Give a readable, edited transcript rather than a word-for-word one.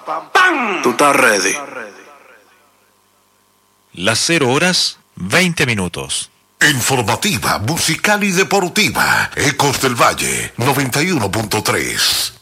¿Tú estás ready? Las 0 horas, 20 minutos. Informativa, musical y deportiva. Ecos del Valle, 91.3.